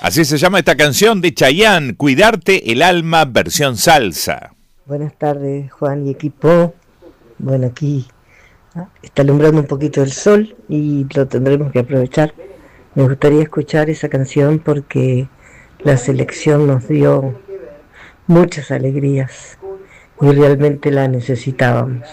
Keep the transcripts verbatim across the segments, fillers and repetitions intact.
Así se llama esta canción de Chayanne, Cuidarte el alma, versión salsa. Buenas tardes, Juan y equipo. Bueno, aquí está alumbrando un poquito el sol y lo tendremos que aprovechar. Me gustaría escuchar esa canción porque la selección nos dio muchas alegrías y realmente la necesitábamos.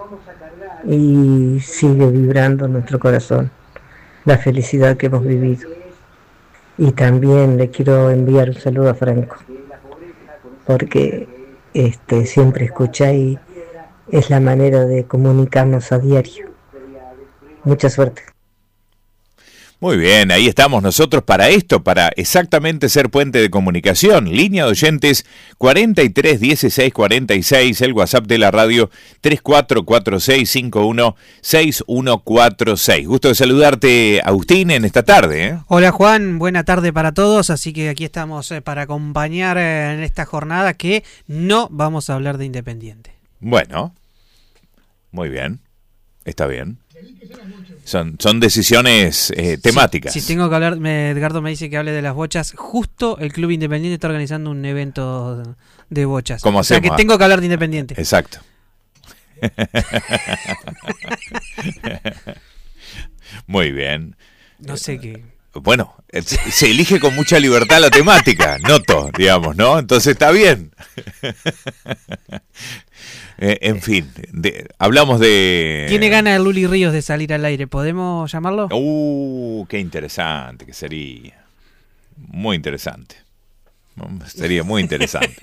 Y sigue vibrando nuestro corazón la felicidad que hemos vivido. Y también le quiero enviar un saludo a Franco, porque este siempre escucha y es la manera de comunicarnos a diario. Mucha suerte. Muy bien, ahí estamos nosotros para esto, para exactamente ser puente de comunicación. Línea de oyentes cuarenta y tres dieciséis cuarenta y seis, el WhatsApp de la radio tres cuatro cuatro seis cinco uno seis uno cuatro seis. Gusto de saludarte, Agustín, en esta tarde, ¿eh? Hola, Juan, buena tarde para todos, así que aquí estamos eh, para acompañar eh, en esta jornada que no vamos a hablar de Independiente. Bueno, muy bien, está bien. Son, son decisiones eh, temáticas. Si, si tengo que hablar, me, Edgardo me dice que hable de las bochas. Justo el Club Independiente está organizando un evento de bochas. ¿Cómo o sea hacemos? que tengo que hablar de Independiente. Exacto. Muy bien. No sé qué. Bueno, se elige con mucha libertad la temática, noto, digamos, ¿no? Entonces está bien. Eh, en fin, de, hablamos de... Tiene ganas el Luli Ríos de salir al aire, ¿podemos llamarlo? Uh, qué interesante que sería. Muy interesante. Sería muy interesante.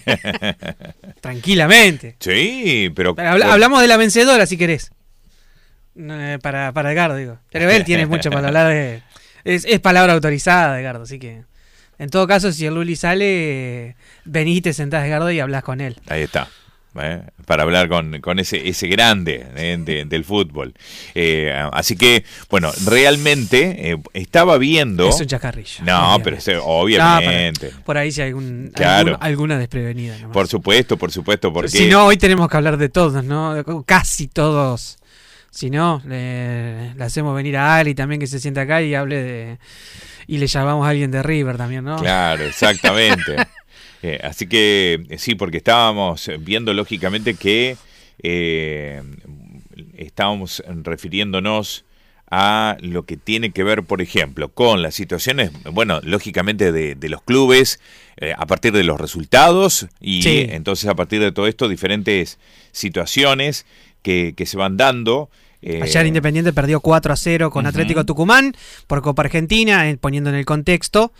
Tranquilamente. Sí, pero... pero habla, hablamos de la vencedora, si querés. Eh, para, para Edgardo, digo. Pero él tiene mucho para hablar de... Es, es palabra autorizada, Edgardo, así que... En todo caso, si el Luli sale, venís y te sentás, Edgardo, y hablás con él. Ahí está. ¿Eh? Para hablar con, con ese ese grande ¿eh? de, del fútbol. Eh, así que, bueno, realmente eh, estaba viendo... Es un chacarrillo. No, pero es, obviamente. No, por ahí sí hay algún, claro. algún, alguna desprevenida. Nomás. Por supuesto, por supuesto. Porque... Si no, hoy tenemos que hablar de todos, ¿no? Casi todos. Si no, le, le hacemos venir a Ali también que se sienta acá y hable de... Y le llamamos a alguien de River también, ¿no? Claro, exactamente. Eh, así que sí, porque estábamos viendo lógicamente que eh, estábamos refiriéndonos a lo que tiene que ver, por ejemplo, con las situaciones, bueno, lógicamente de, de los clubes, eh, a partir de los resultados y sí. Entonces a partir de todo esto diferentes situaciones que, que se van dando. Eh, Ayer Independiente perdió cuatro a cero con uh-huh. Atlético Tucumán por Copa Argentina, eh, poniendo en el contexto.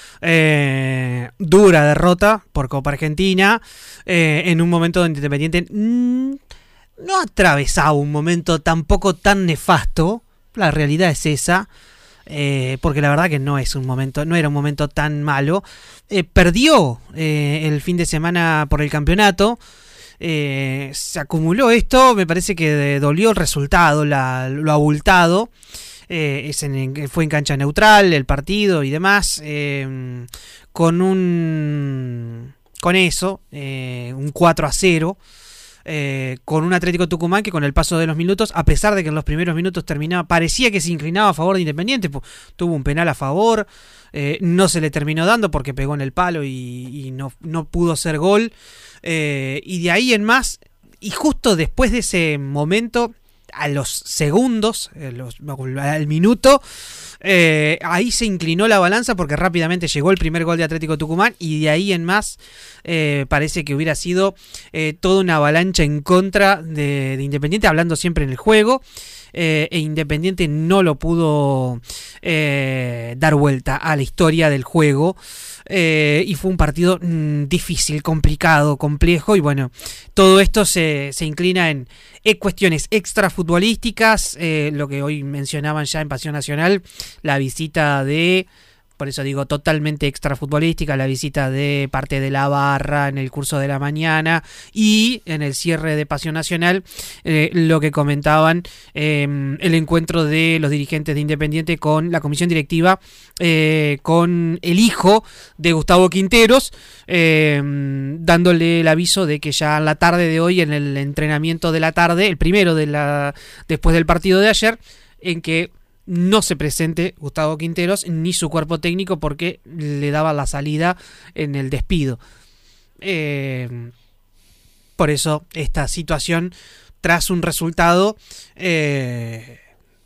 Eh, dura derrota por Copa Argentina eh, en un momento donde Independiente mmm, no atravesaba un momento tampoco tan nefasto. La realidad es esa, eh, porque la verdad que no es un momento, no era un momento tan malo. Eh, perdió eh, el fin de semana por el campeonato. Eh, se acumuló esto, me parece que dolió el resultado, la, lo abultado. Eh, es en, fue en cancha neutral el partido y demás, eh, con un con eso, eh, un cuatro a cero, eh, con un Atlético Tucumán que con el paso de los minutos, a pesar de que en los primeros minutos terminaba, parecía que se inclinaba a favor de Independiente, pues, tuvo un penal a favor, eh, no se le terminó dando porque pegó en el palo y, y no, no pudo ser gol, eh, y de ahí en más, y justo después de ese momento, a los segundos, a los, al minuto, eh, ahí se inclinó la balanza porque rápidamente llegó el primer gol de Atlético Tucumán y de ahí en más eh, parece que hubiera sido eh, toda una avalancha en contra de, de Independiente, hablando siempre en el juego, eh, e Independiente no lo pudo eh, dar vuelta a la historia del juego. Eh, y fue un partido mmm, difícil, complicado, complejo, y bueno, todo esto se, se inclina en eh, cuestiones extrafutbolísticas, eh, lo que hoy mencionaban ya en Pasión Nacional, la visita de, por eso digo totalmente extrafutbolística, la visita de parte de la barra en el curso de la mañana y en el cierre de Pasión Nacional, eh, lo que comentaban, eh, el encuentro de los dirigentes de Independiente con la comisión directiva, eh, con el hijo de Gustavo Quinteros, eh, dándole el aviso de que ya en la tarde de hoy, en el entrenamiento de la tarde, el primero de la después del partido de ayer, en que no se presente Gustavo Quinteros ni su cuerpo técnico porque le daba la salida en el despido. Eh, por eso esta situación tras un resultado eh,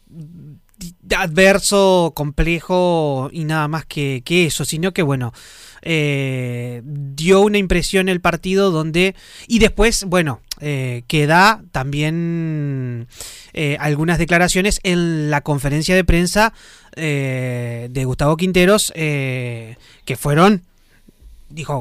adverso, complejo y nada más que, que eso, sino que bueno, eh, dio una impresión el partido donde, y después, bueno, eh, queda también eh, algunas declaraciones en la conferencia de prensa eh, de Gustavo Quinteros eh, que fueron, dijo,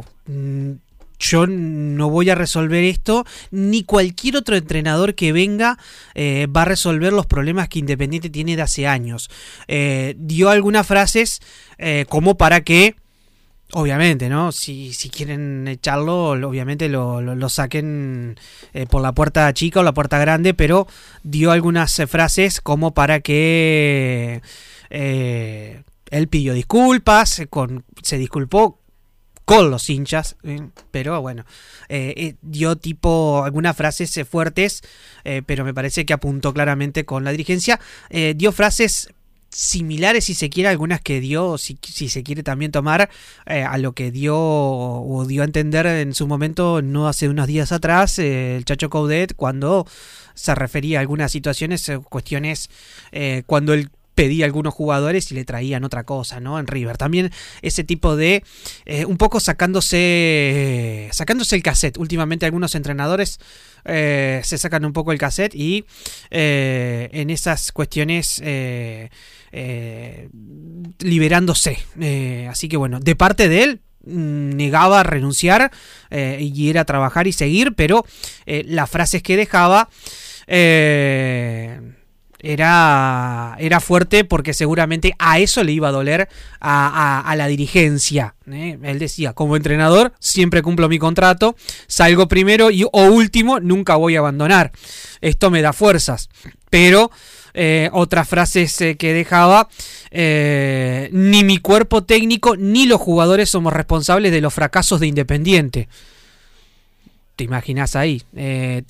yo no voy a resolver esto, ni cualquier otro entrenador que venga eh, va a resolver los problemas que Independiente tiene de hace años. Eh, dio algunas frases eh, como para que, obviamente, ¿no? Si, si quieren echarlo, obviamente lo, lo, lo saquen eh, por la puerta chica o la puerta grande, pero dio algunas eh, frases como para que eh, él pidió disculpas, con, se disculpó con los hinchas, eh, pero bueno, eh, eh, dio tipo algunas frases eh, fuertes, eh, pero me parece que apuntó claramente con la dirigencia, eh, dio frases similares, si se quiere, algunas que dio, si, si se quiere también tomar, eh, a lo que dio o dio a entender en su momento, no hace unos días atrás, eh, el Chacho Coudet, cuando se refería a algunas situaciones, eh, cuestiones, eh, cuando él pedía a algunos jugadores y le traían otra cosa, ¿no? En River. También ese tipo de, eh, un poco sacándose, sacándose el cassette. Últimamente algunos entrenadores eh, se sacan un poco el cassette y eh, en esas cuestiones eh, eh, liberándose. Eh, así que bueno, de parte de él, negaba a renunciar eh, y ir a trabajar y seguir, pero eh, las frases que dejaba eh, Era, era fuerte porque seguramente a eso le iba a doler a, a, a la dirigencia. ¿eh? Él decía, como entrenador siempre cumplo mi contrato, salgo primero y, o último, nunca voy a abandonar. Esto me da fuerzas. Pero eh, otras frases eh, que dejaba, eh, ni mi cuerpo técnico ni los jugadores somos responsables de los fracasos de Independiente. ¿Te imaginas ahí? Eh,